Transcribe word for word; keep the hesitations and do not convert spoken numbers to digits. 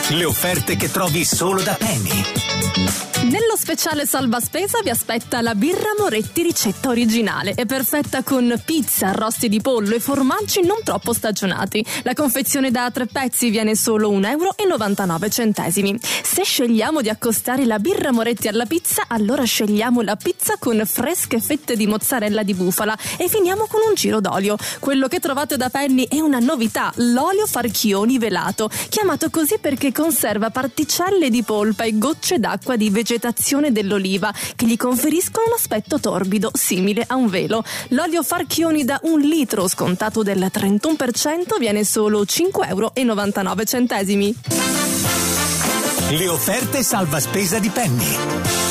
Le offerte che trovi solo da Penny. Nello speciale Salva Spesa vi aspetta la birra Moretti ricetta originale. È perfetta con pizza, arrosti di pollo e formaggi non troppo stagionati. La confezione da tre pezzi viene solo un euro e novantanove centesimi. Se scegliamo di accostare la birra Moretti alla pizza, allora scegliamo la pizza con fresche fette di mozzarella di bufala e finiamo con un giro d'olio. Quello che trovate da Penny è una novità, l'olio Farchioni velato, chiamato così perché conserva particelle di polpa e gocce d'acqua di vegetazione dell'oliva che gli conferiscono un aspetto torbido simile a un velo. L'olio Farchioni da un litro scontato del trentuno per cento viene solo cinque euro e novantanove centesimi. Le offerte Salva Spesa di Penny.